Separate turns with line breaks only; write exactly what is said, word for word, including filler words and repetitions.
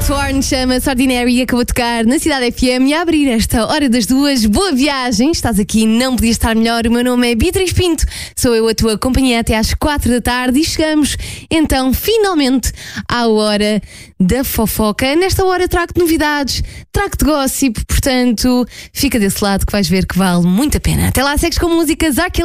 Sworn chama-se Ordinary e acabou de tocar na Cidade F M e a abrir esta hora das duas. Boa viagem, estás aqui, não podia estar melhor. O meu nome é Beatriz Pinto, sou eu a tua companhia até às quatro da tarde e chegamos então finalmente à hora da fofoca. Nesta hora trago-te novidades, trago-te gossip, portanto fica desse lado que vais ver que vale muito a pena. Até lá, segues com músicas, aquele